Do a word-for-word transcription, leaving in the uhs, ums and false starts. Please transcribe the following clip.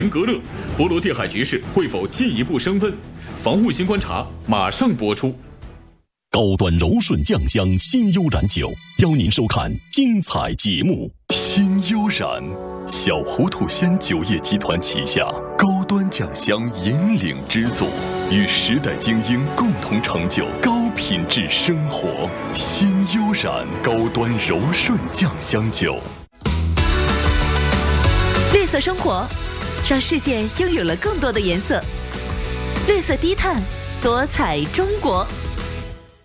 格勒，波罗的海局势会否进一步升温？防务新观察马上播出。 高端柔顺酱香新悠然酒，邀您收看精彩节目。新悠然，小糊涂仙酒业集团旗下高端酱香引领之作，与时代精英共同成就高品质生活。新悠然高端柔顺酱香酒。 绿色生活，让世界拥有了更多的颜色。绿色低碳，多彩中国。